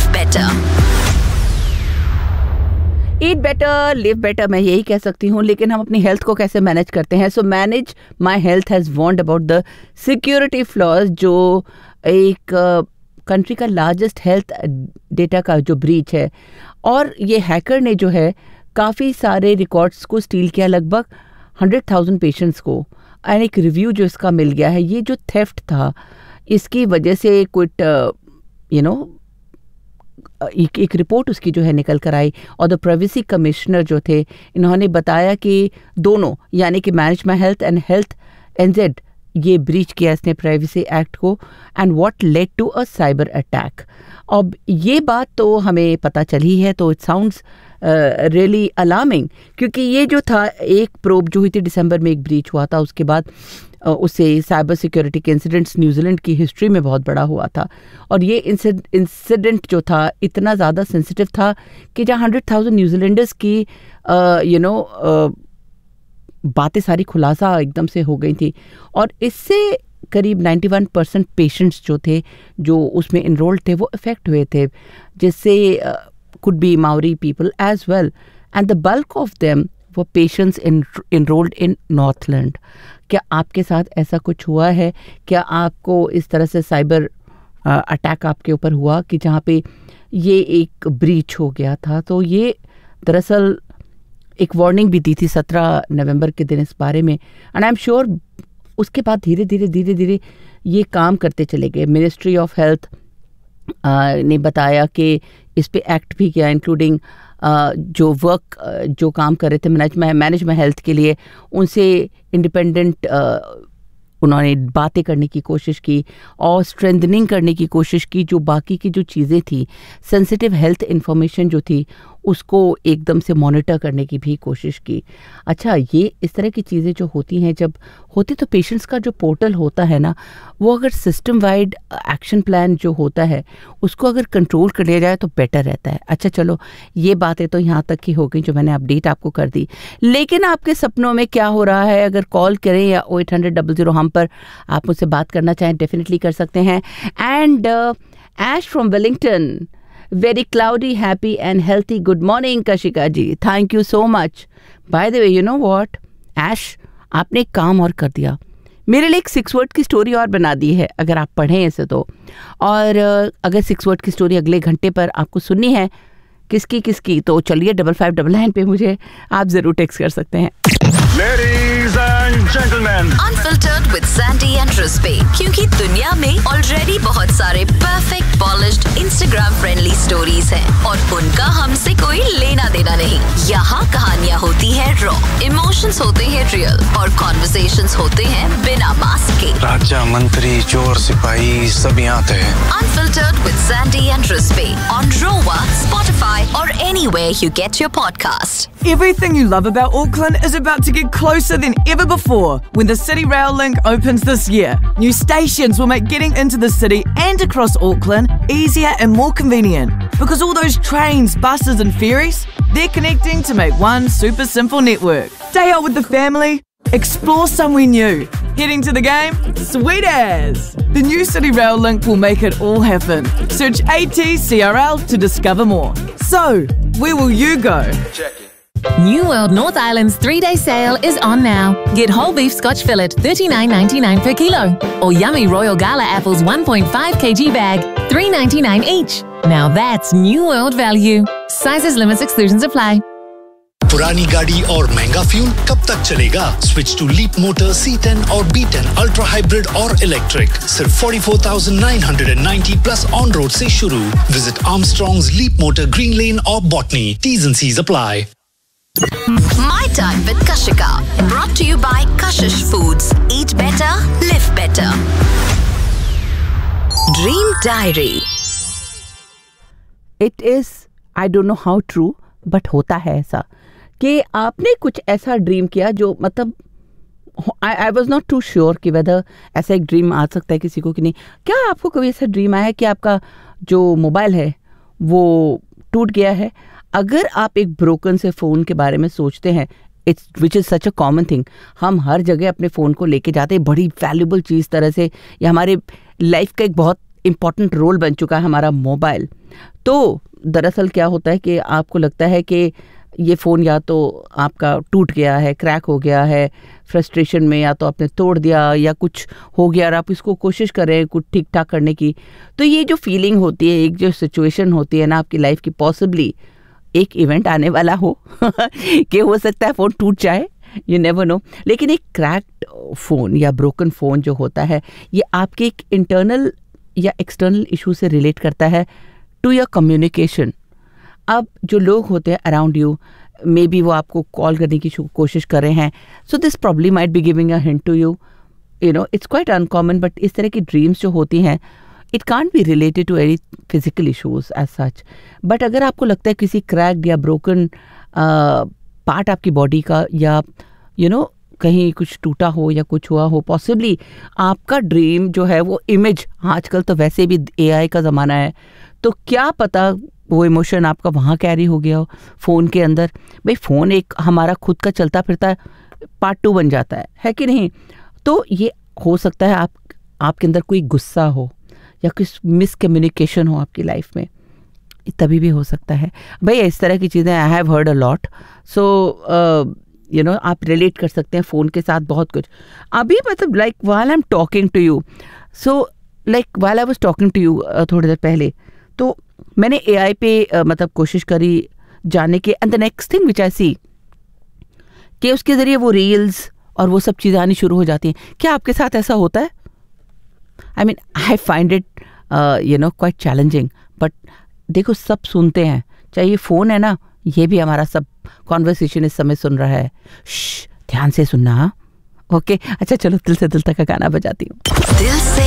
live better. ईट better live better, मैं यही कह सकती हूँ, लेकिन हम अपनी हेल्थ को कैसे मैनेज करते हैं? सो manage my health has warned about the security flaws, जो एक कंट्री का लार्जेस्ट हेल्थ डेटा का जो ब्रीच है, और ये हैकर ने जो है काफ़ी सारे रिकॉर्ड्स को स्टील किया, लगभग 100,000 पेशेंट्स को। एंड एक रिव्यू जो इसका मिल गया है, ये जो थेफ्ट था इसकी वजह से कुछ एक रिपोर्ट उसकी जो है निकल कर आई, और द प्राइवेसी कमिश्नर जो थे इन्होंने बताया कि दोनों, यानी कि manage my health and health NZ, ये ब्रीच किया इसने प्राइवेसी एक्ट को, and what led to a cyber attack. अब ये बात तो हमें पता चली है, तो इट साउंड्स रियली अलार्मिंग, क्योंकि ये जो था एक प्रोब जो हुई थी दिसंबर में, एक ब्रीच हुआ था, उसके बाद उससे साइबर सिक्योरिटी के इंसिडेंट्स न्यूजीलैंड की हिस्ट्री में बहुत बड़ा हुआ था। और ये इंसिडेंट जो था इतना ज़्यादा सेंसिटिव था कि जहाँ 100,000 न्यूजीलैंडर्स की बातें सारी खुलासा एकदम से हो गई थी, और इससे करीब 91% पेशेंट्स जो थे जो उसमें इनरोल्ड थे वो इफ़ेक्ट हुए थे, जिससे could be Maori people as well, and the bulk of them were patients enrolled in Northland. क्या आपके साथ ऐसा कुछ हुआ है? क्या आपको इस तरह से साइबर अटैक आपके ऊपर हुआ कि जहाँ पे ये एक ब्रीच हो गया था? तो ये दरअसल एक वार्निंग भी दी थी 17 नवंबर के दिन इस बारे में, एंड आई एम श्योर उसके बाद धीरे धीरे ये काम करते चले गए। मिनिस्ट्री ऑफ हेल्थ ने बताया कि इस पे एक्ट भी किया, इंक्लूडिंग जो काम कर रहे थे मैनेज माई हेल्थ के लिए, उनसे इंडिपेंडेंट उन्होंने बातें करने की कोशिश की और स्ट्रेंथनिंग करने की कोशिश की। जो बाकी की जो चीज़ें थी, सेंसिटिव हेल्थ इंफॉर्मेशन जो थी, उसको एकदम से मॉनिटर करने की भी कोशिश की। अच्छा, ये इस तरह की चीज़ें जो होती हैं, जब होती तो पेशेंट्स का जो पोर्टल होता है ना, वो अगर सिस्टम वाइड एक्शन प्लान जो होता है उसको अगर कंट्रोल कर लिया जाए तो बेटर रहता है। अच्छा चलो, ये बातें तो यहाँ तक की हो गई जो मैंने अपडेट आपको कर दी, लेकिन आपके सपनों में क्या हो रहा है? अगर कॉल करें या 0800 हम पर आप मुझसे बात करना चाहें, डेफिनेटली कर सकते हैं। And Ash from Wellington, very cloudy, happy and healthy. Good morning, Kashika ji. Thank you so much. By the way, you know what? Ash, आपने एक काम और कर दिया, मेरे लिए एक 6 वर्ड की स्टोरी और बना दी है, अगर आप पढ़ें ऐसे तो। और अगर 6 वर्ड की स्टोरी अगले घंटे पर आपको सुननी है, किसकी तो चलिए 5599 पे मुझे आप ज़रूर टेक्स्ट कर सकते हैं। Ladies and gentlemen, Unfiltered with Sandy and Trispe, क्योंकि दुनिया में ऑलरेडी बहुत सारे perfect polished Instagram friendly stories हैं और उनका हमसे कोई लेना देना नहीं। यहाँ कहानियाँ होती हैं रॉ, इमोशंस होते हैं रियल और कॉन्वर्सेशंस होते हैं बिना मास्क के। राजा मंत्री चोर सिपाही सब यहाँ थे। Unfiltered with Sandy and Trispe on Rowa, Spotify or anywhere you get your podcast. Everything you love about Auckland is about to get closer than ever before when the City Rail Link opens this year. New stations will make getting into the city and across Auckland easier and more convenient. Because all those trains, buses and ferries, they're connecting to make one super simple network. Stay out with the family, explore somewhere new. Heading to the game? Sweet as! The new City Rail Link will make it all happen. Search ATCRL to discover more. So, where will you go? Check it. New World North Island's 3-day sale is on now. Get whole beef Scotch fillet $39.99 per kilo, or yummy Royal Gala apples 1.5 kg bag $3.99 each. Now that's New World value. Sizes, limits, exclusions apply. पुरानी गाड़ी और महंगा fuel कब तक चलेगा? Switch to leap motor C10 और B10 ultra hybrid और electric, सिर्फ 44,990 प्लस ऑन रोड से शुरू। विजिट आर्मस्ट्रॉन्ग्स लीप मोटर ग्रीन लेन और botany. T's and C's apply. My Time with Kashika, brought to you by Kashish Foods. Eat better, live better. Dream Diary. It is, I don't know how true, but होता है ऐसा कि आपने कुछ ऐसा dream किया जो मतलब I was not to sure कि वेदर ऐसा एक ड्रीम आ सकता है किसी को कि नहीं। क्या आपको कभी ऐसा ड्रीम आया है कि आपका जो मोबाइल है वो टूट गया है? अगर आप एक ब्रोकन से फ़ोन के बारे में सोचते हैं, it's which is such a common thing, हम हर जगह अपने फ़ोन को लेके जाते हैं, बड़ी वैल्यूबल चीज़ तरह से, या हमारे लाइफ का एक बहुत इंपॉर्टेंट रोल बन चुका है हमारा मोबाइल। तो दरअसल क्या होता है कि आपको लगता है कि ये फ़ोन या तो आपका टूट गया है, क्रैक हो गया है, फ्रस्ट्रेशन में या तो आपने तोड़ दिया या कुछ हो गया और आप इसको कोशिश कर रहे हैं कुछ ठीक ठाक करने की। तो ये जो फीलिंग होती है, एक जो सिचुएशन होती है ना आपकी लाइफ की, पॉसिबली एक इवेंट आने वाला हो कि हो सकता है फ़ोन टूट जाए, यू नेवर नो। लेकिन एक क्रैक्ड फ़ोन या ब्रोकन फ़ोन जो होता है, ये आपके एक इंटरनल या एक्सटर्नल इशू से रिलेट करता है टू योर कम्युनिकेशन। अब जो लोग होते हैं अराउंड यू, मे बी वो आपको कॉल करने की कोशिश कर रहे हैं, so this probably might be giving a hint to you, you know, it's quite uncommon, but इस तरह की ड्रीम्स जो होती हैं, it can't be related to any physical issues as such. But अगर आपको लगता है किसी क्रैक्ड या ब्रोकन पार्ट आपकी बॉडी का, या यू नो कहीं कुछ टूटा हो या कुछ हुआ हो, पॉसिबली आपका ड्रीम जो है वो इमेज, आजकल तो वैसे भी AI का ज़माना है, तो क्या पता वो इमोशन आपका वहाँ कैरी हो गया हो फ़ोन के अंदर। भाई फ़ोन एक हमारा खुद का चलता फिरता पार्ट 2 बन जाता है कि नहीं। तो ये हो सकता है आपके अंदर कोई गुस्सा हो या कुछ मिसकम्युनिकेशन हो आपकी लाइफ में, तभी भी हो सकता है। भाई इस तरह की चीज़ें I have heard a lot, so you know आप रिलेट कर सकते हैं फ़ोन के साथ बहुत कुछ। अभी मतलब like while I am talking to you, so like while I was talking to you थोड़ी देर पहले, तो मैंने AI पे मतलब कोशिश करी जानने के, and the next thing which आई सी कि उसके ज़रिए वो रील्स और वो सब चीज़ें आनी शुरू हो जाती हैं। क्या आपके साथ ऐसा होता है? I mean I find it you know quite challenging, but देखो सब सुनते हैं, चाहे ये फ़ोन है ना, ये भी हमारा सब कॉन्वर्सेशन इस समय सुन रहा है। ध्यान से सुनना, ओके? अच्छा चलो दिल से दिल तक का गाना बजाती हूँ। दिल से